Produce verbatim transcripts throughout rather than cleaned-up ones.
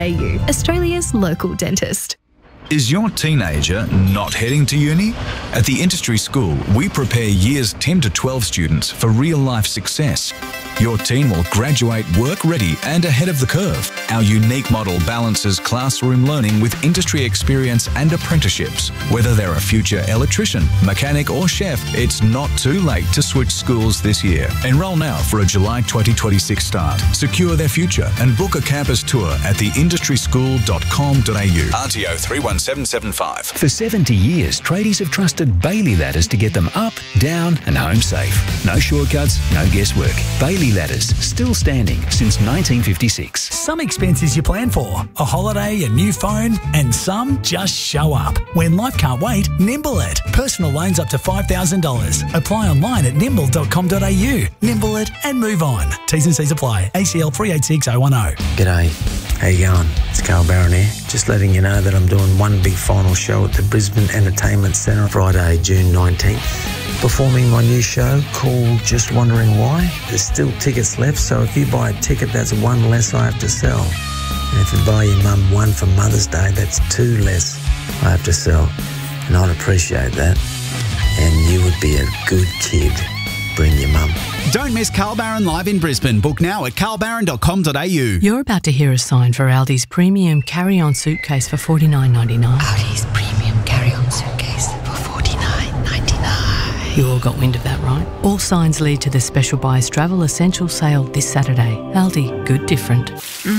A U, Australia's local dentist. Is your teenager not heading to uni? At the Industry School, we prepare years ten to twelve students for real-life success. Your teen will graduate work-ready and ahead of the curve. Our unique model balances classroom learning with industry experience and apprenticeships. Whether they're a future electrician, mechanic or chef, it's not too late to switch schools this year. Enrol now for a July twenty twenty-six start. Secure their future and book a campus tour at the industry school dot com dot a u. R T O three one seven seven five. For seventy years, tradies have trusted Bailey Ladders to get them up, down and home safe. No shortcuts, no guesswork. Bailey Ladders, still standing since nineteen fifty-six. Some expenses you plan for, a holiday, a new phone, and some just show up. When life can't wait, Nimble it. Personal loans up to five thousand dollars. Apply online at nimble dot com dot a u. Nimble it and move on. T's and C's apply. A C L three eight six oh one oh. G'day, how you going? It's Carl Barron here. Just letting you know that I'm doing one big final show at the Brisbane Entertainment Centre Friday, June nineteenth. Performing my new show called Just Wondering Why. There's still tickets left, so if you buy a ticket, that's one less I have to sell. And if you buy your mum one for Mother's Day, that's two less I have to sell. And I'd appreciate that. And you would be a good kid. Bring your mum. Don't miss Carl Barron live in Brisbane. Book now at carl barron dot com dot a u. You're about to hear a sign for Aldi's premium carry-on suitcase for forty-nine ninety-nine. Aldi's premium carry-on suitcase for forty-nine ninety-nine. You all got wind of that, right? All signs lead to the Special Buys Travel Essential Sale this Saturday. Aldi, good different.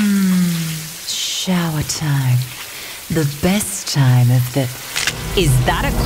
Mmm, shower time. The best time of the... Is that a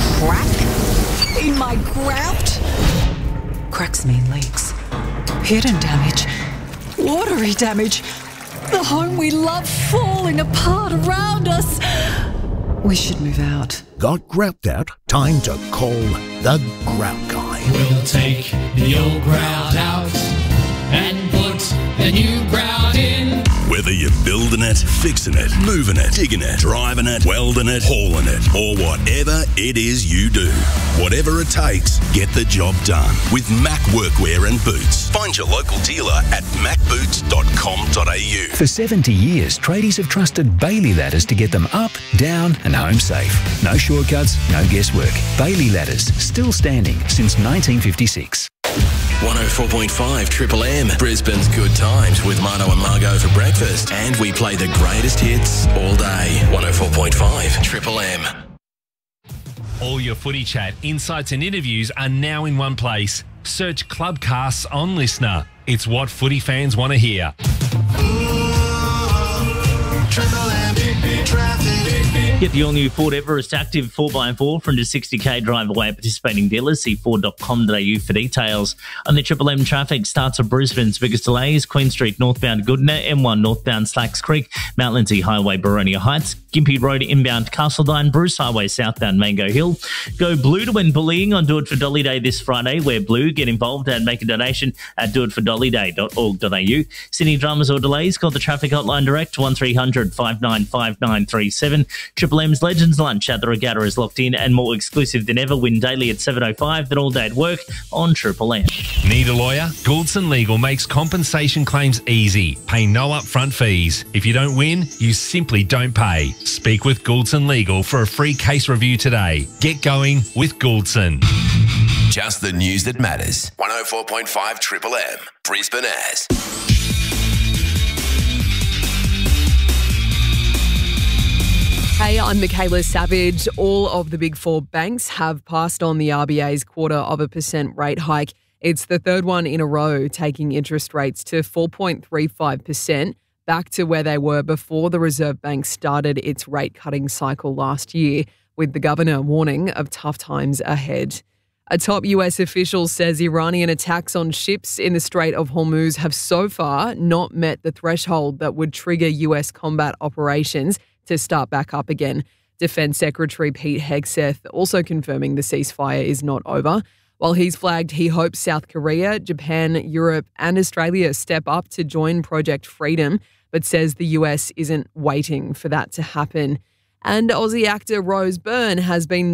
crack in my grout? Cracks mean leaks. Hidden damage. Watery damage. The home we love falling apart around us. We should move out. Got grout out? Time to call the Grout Guy. We'll take the old grout out and put the new grout in. Whether you're building it, fixing it, moving it, digging it, driving it, welding it, hauling it, or whatever it is you do. Whatever it takes, get the job done with Mac Workwear and Boots. Find your local dealer at mac boots dot com dot a u. For seventy years, tradies have trusted Bailey Ladders to get them up, down and home safe. No shortcuts, no guesswork. Bailey Ladders, still standing since nineteen fifty-six. one oh four point five Triple M, Brisbane's good times with Mano and Margot for breakfast. And we play the greatest hits all day. one oh four point five Triple M. All your footy chat, insights and interviews are now in one place. Search Clubcasts on Listener. It's what footy fans want to hear. Get the all-new Ford Everest Active four by four from the sixty k drive away at participating dealers. See ford dot com dot a u for details. On the Triple M traffic starts at Brisbane's biggest delays. Queen Street northbound Goodna, M one northbound Slacks Creek, Mount Lindsay Highway Boronia Heights, Gympie Road inbound Castledine, Bruce Highway southbound Mango Hill. Go blue to win bullying on Do It for Dolly Day this Friday. Wear blue, get involved and make a donation at do it for dolly day dot org dot a u. Sydney dramas or delays, call the traffic hotline direct one three hundred five nine five nine three seven. Triple M's Legends Lunch at the Regatta is locked in and more exclusive than ever. Win daily at seven oh five, then all day at work on Triple M. Need a lawyer? Gouldson Legal makes compensation claims easy. Pay no upfront fees. If you don't win, you simply don't pay. Speak with Gouldson Legal for a free case review today. Get going with Gouldson. Just the news that matters. one oh four point five Triple M, Brisbane as. Hey, I'm Michaela Savage. All of the big four banks have passed on the R B A's quarter of a percent rate hike. It's the third one in a row, taking interest rates to four point three five percent, back to where they were before the Reserve Bank started its rate-cutting cycle last year, with the governor warning of tough times ahead. A top U S official says Iranian attacks on ships in the Strait of Hormuz have so far not met the threshold that would trigger U S combat operations to start back up again. Defense Secretary Pete Hegseth also confirming the ceasefire is not over, while he's flagged he hopes South Korea, Japan, Europe and Australia step up to join Project Freedom, but says the U S isn't waiting for that to happen. And Aussie actor Rose Byrne has been